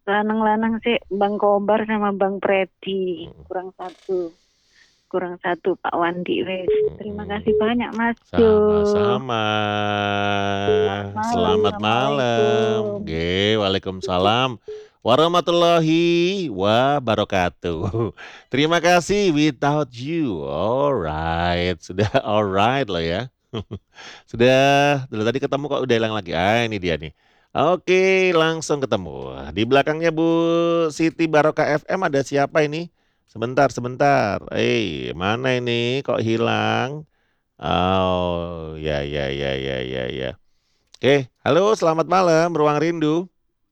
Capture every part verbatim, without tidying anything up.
Lanang-lanang sih Bang Kobar sama Bang Predi. Kurang satu. Kurang satu Pak Wandi wes. Terima kasih banyak Mas Jo. Sama-sama. Selamat malam. Oke, waalaikumsalam warahmatullahi wabarakatuh. Terima kasih without you. Alright, sudah alright loh ya. Sudah, dulu tadi ketemu kok udah hilang lagi. Ah, ini dia nih. Oke, langsung ketemu. Di belakangnya Bu Siti Barokah F M ada siapa ini? Sebentar, sebentar. Eh, mana ini? Kok hilang? Oh, ya, ya, ya, ya, ya, ya. Oke, halo, selamat malam, Ruang Rindu.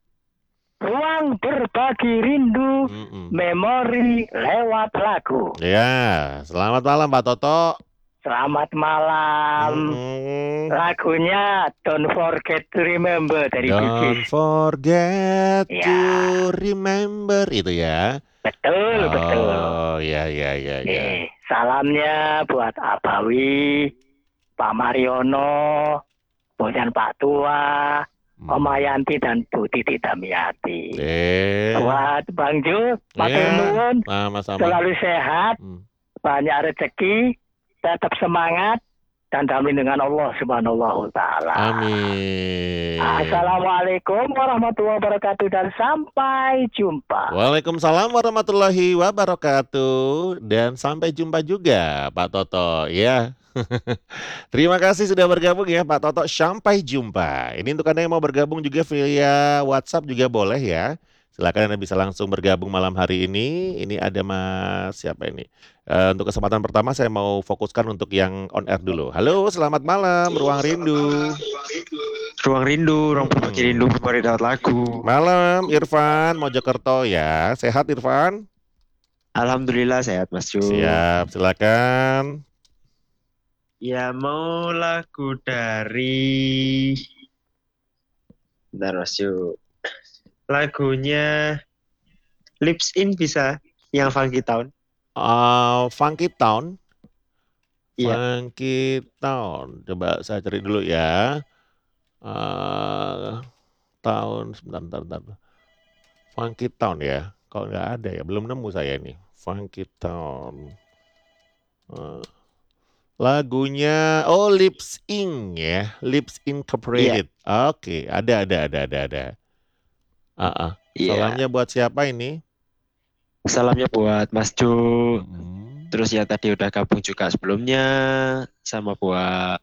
Ruang berbagi rindu, Mm-mm. memori lewat lagu. Ya, selamat malam Pak Toto. Selamat malam. Mm-mm. Lagunya Don't Forget to Remember dari Don't Bugis. forget Ya. to remember itu ya. Betul, oh, betul. Oh, ya, ya, ya, ya. Eh, salamnya buat Abawi, Pak Mariono, kemudian Pak Tua, Hmm. Om Ayanti dan Bu Titi Damiati. Eh, Buat Bang Jo, matur ya, nuwun, sama-sama. selalu sehat, Hmm. banyak rezeki, tetap semangat, dan damai dengan Allah Subhanahu wa Ta'ala. Amin. Assalamualaikum warahmatullahi wabarakatuh dan sampai jumpa. Waalaikumsalam warahmatullahi wabarakatuh dan sampai jumpa juga Pak Toto ya. Terima kasih sudah bergabung ya Pak Toto. Sampai jumpa. Ini untuk Anda yang mau bergabung juga via WhatsApp juga boleh ya. Silakan Anda bisa langsung bergabung malam hari ini. Ini ada Mas siapa ini? Uh, untuk kesempatan pertama saya mau fokuskan untuk yang on air dulu. Halo, selamat malam Ruang Rindu. Ruang Rindu, Ruang Berbagi Hmm. Rindu, memori lewat lagu. Malam Irfan Mojokerto ya. Sehat Irfan? Alhamdulillah sehat Mas Jo. Siap, silakan. Ya mau lagu dari Bentar Mas Jo. Lagunya Lips In bisa, yang Funky Town. Uh, Funky Town. Iya. Funky Town. Coba saya cari dulu ya. Uh, tahun sebentar, bentar, bentar. Funky Town ya. Kalau nggak ada ya, belum nemu saya ini. Funky Town. Uh, lagunya oh Lips In ya, Lips Incorporated. Iya. Oke, ada, ada, ada, ada, ada. Uh -uh. Iya. Salamnya buat siapa ini? Salamnya buat Mas Jo. Hmm. Terus ya tadi udah gabung juga sebelumnya sama buat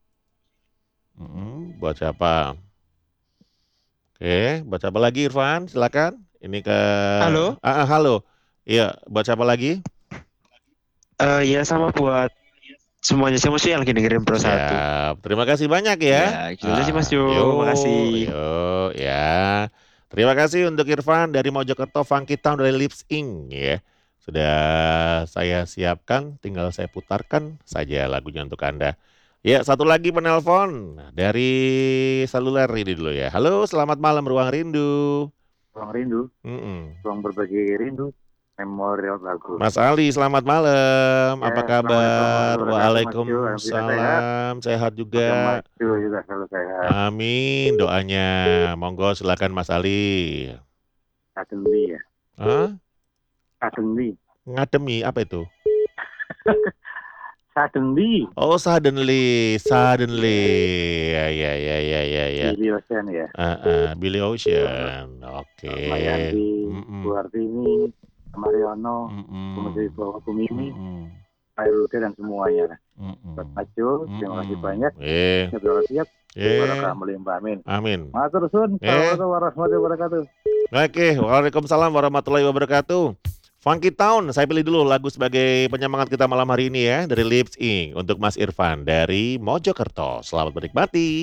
Hmm, buat siapa? Oke, buat siapa lagi Irfan? Silakan. Ini ke Halo. Ah, ah, halo. Iya, buat siapa lagi? Eh uh, ya sama buat semuanya semua sih yang lagi dengerin Pro satu. Siap. Terima kasih banyak ya. Ya, gitu ah, sih Mas Jo. Yuk, Makasih. Yuk, ya. Terima kasih untuk Irfan dari Mojokerto, Funky Town dari Lips In ya. Sudah saya siapkan, tinggal saya putarkan saja lagunya untuk Anda. Ya, satu lagi penelpon dari seluler ini dulu ya. Halo, selamat malam Ruang Rindu. Ruang Rindu. Mm-mm. Ruang berbagi rindu. Memorial lagu. Mas Ali, selamat malam. Ya, apa kabar? Waalaikumsalam. Waalaikumsalam. Sehat juga. Mas Jo juga selalu sehat. Amin doanya. Monggo silakan Mas Ali. Ngademi ya. Hah? Ngademi. Ngademi apa itu? Suddenly. Oh, suddenly, suddenly. Ya, ya, ya, ya, ya, ya. Billy Ocean ya. Uh, uh, Billy Ocean. Oke. Okay. Mayanti, Bu Artini, Mariono, kemudian Bawa Bumini, Pak Ruda dan semuanya. Buat Mas Jo, terima kasih banyak. Eh. Saya siap. Eh. Barokah melimpah. Amin. Amin. Matur suwun. Assalamualaikum warahmatullahi wabarakatuh. Oke, waalaikumsalam warahmatullahi wabarakatuh. Funky Town, saya pilih dulu lagu sebagai penyemangat kita malam hari ini ya, dari Lips In untuk Mas Irfan dari Mojokerto. Selamat menikmati.